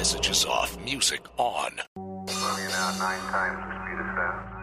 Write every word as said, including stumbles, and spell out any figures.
Messages off, music on. Moving out nine times the speed of sound.